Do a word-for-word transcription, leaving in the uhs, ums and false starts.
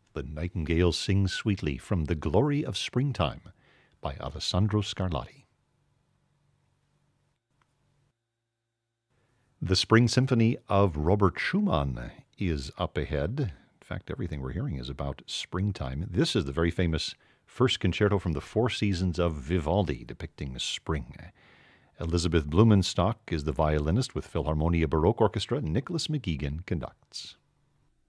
The Nightingale Sings Sweetly from The Glory of Springtime by Alessandro Scarlatti. The Spring Symphony of Robert Schumann is up ahead. In fact, everything we're hearing is about springtime. This is the very famous First Concerto from the Four Seasons of Vivaldi, depicting spring. Elizabeth Blumenstock is the violinist with Philharmonia Baroque Orchestra. Nicholas McGeegan conducts.